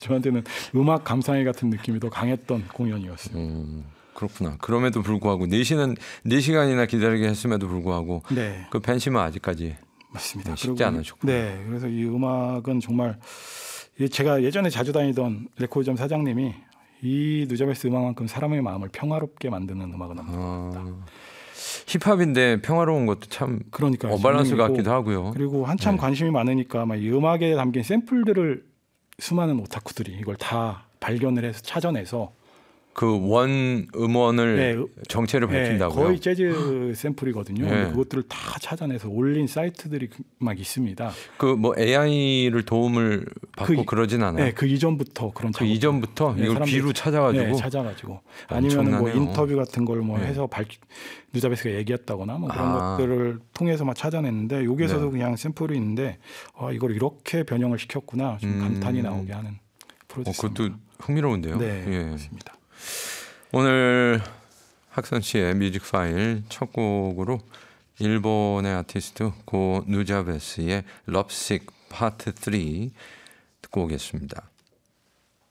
저한테는 음악 감상회 같은 느낌이 더 강했던 공연이었어요. 그렇구나. 그럼에도 불구하고 4시간이나 기다리게 했음에도 불구하고 네. 그 팬심은 아직까지 맞습니다. 쉽지 않으셨고. 네. 그래서 이 음악은 정말 제가 예전에 자주 다니던 레코드점 사장님이 이 누자베스 음악만큼 사람의 마음을 평화롭게 만드는 음악은 없는 것 같다. 힙합인데 평화로운 것도 참 그러니까요. 어밸런스 같기도 하고요. 그리고 한참 네. 관심이 많으니까 막 이 음악에 담긴 샘플들을 수많은 오타쿠들이 이걸 다 발견을 해서 찾아내서 그 원 음원을 네, 정체를 밝힌다고요? 거의 재즈 샘플이거든요. 네. 근데 그것들을 다 찾아내서 올린 사이트들이 막 있습니다. 그 뭐 AI를 도움을 받고 그러진 않아요? 네, 그 이전부터 그런 그 이전부터 네, 이걸 귀로 찾아가지고 네, 찾아가지고 아니면 뭐 인터뷰 같은 걸 뭐 네. 해서 누자베스가 얘기했다거나 뭐 그런 것들을 통해서 막 찾아냈는데 여기에서도 네. 그냥 샘플이 있는데 이걸 이렇게 변형을 시켰구나 좀 감탄이 나오게 하는 프로듀서입니다. 그것도 흥미로운데요. 네, 예. 맞습니다. 오늘 학선 씨의 뮤직 파일 첫 곡으로 일본의 아티스트 고 누자베스의 럽식 파트 3 듣고 오겠습니다.